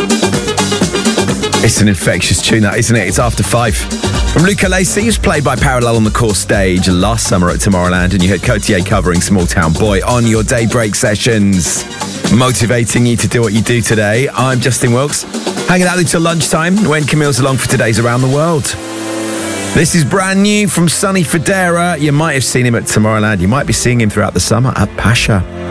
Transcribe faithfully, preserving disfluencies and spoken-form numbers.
It's an infectious tune, that, isn't it? It's after five. From Luca Lacey, who's played by Parallel on the core stage last summer at Tomorrowland, and you heard Cotier covering Small Town Boy on your Daybreak sessions. Motivating you to do what you do today. I'm Justin Wilkes, hanging out until lunchtime when Camille's along for today's Around the World. This is brand new from Sonny Fodera. You might have seen him at Tomorrowland. You might be seeing him throughout the summer at Pacha.